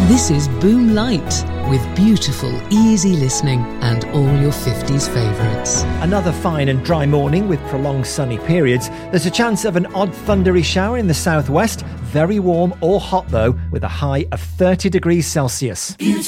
This is Boom Light, with beautiful, easy listening and all your 50s favourites. Another fine and dry morning with prolonged sunny periods. There's a chance of an odd thundery shower in the southwest. Very warm or hot though, with a high of 30 degrees Celsius.